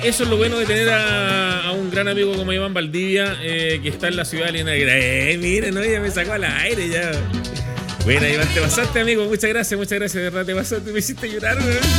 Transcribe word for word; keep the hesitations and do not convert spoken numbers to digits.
eso es lo bueno de tener a, a un gran amigo como Iván Valdivia, eh, que está en la ciudad de Lina Negra. Eh, miren, no, ya me sacó al aire ya. Bueno, Iván, te pasaste, amigo. Muchas gracias, muchas gracias. De verdad, te pasaste, me hiciste llorar, ¿no?